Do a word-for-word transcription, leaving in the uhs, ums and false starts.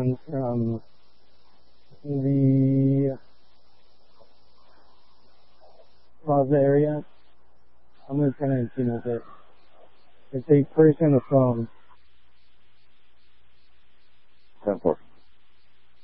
one from the plaza area. I'm gonna try and tune with it. It's a person on the phone. ten four.